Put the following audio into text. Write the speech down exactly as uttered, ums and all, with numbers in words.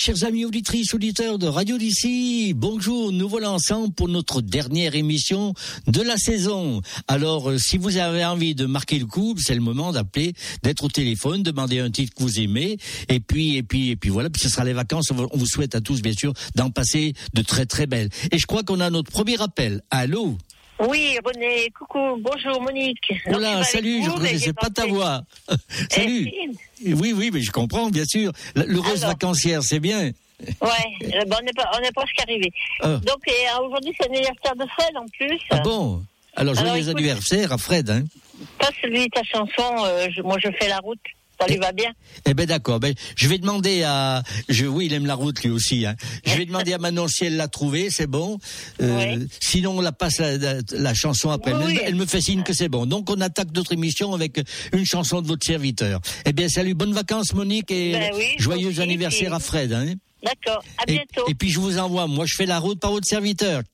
Chers amis auditrices, auditeurs de Radio d'ici, bonjour, nous voilà ensemble pour notre dernière émission de la saison. Alors, euh, si vous avez envie de marquer le coup, c'est le moment d'appeler, d'être au téléphone, demander un titre que vous aimez, et puis, et puis, et puis voilà, puis ce sera les vacances, on vous souhaite à tous, bien sûr, d'en passer de très très belles. Et je crois qu'on a notre premier appel. Allô? Oui, René, coucou, bonjour Monique. Voilà, salut, je ne connaissais pas ta voix. Salut. Eh, oui, oui, mais je comprends, bien sûr. L'heureuse vacancière, c'est bien. Ouais, bon, on est pas, on est presque arrivé. Ah. Donc, et, aujourd'hui, c'est l'anniversaire de Fred, en plus. Ah bon? Alors, joyeux anniversaire à Fred, hein. Pas celui de ta chanson, euh, je, moi je fais la route. Ça lui va bien. Eh ben d'accord. Ben je vais demander à, je oui, il aime la route lui aussi. Hein. Je vais demander à Manon si elle l'a trouvée, c'est bon. Euh, oui. Sinon on la passe la, la, la chanson après. Oui, elle, elle me fait signe que c'est bon. Donc on attaque notre émission avec une chanson de votre serviteur. Eh bien salut, bonnes vacances Monique et ben oui, joyeux anniversaire et... à Fred. Hein. D'accord. À bientôt. Et, et puis je vous envoie. Moi je fais la route par votre serviteur.